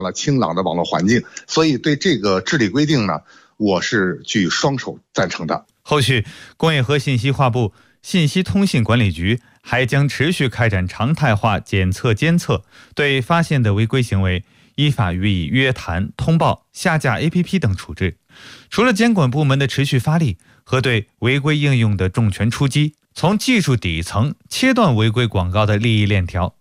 了清朗的网络环境。所以对这个治理规定呢，我是举双手赞成的。 后续，工业和信息化部信息通信管理局还将持续开展常态化检测监测，对发现的违规行为依法予以约谈、通报、下架 APP 等处置。除了监管部门的持续发力和对违规应用的重拳出击，从技术底层切断违规广告的利益链条，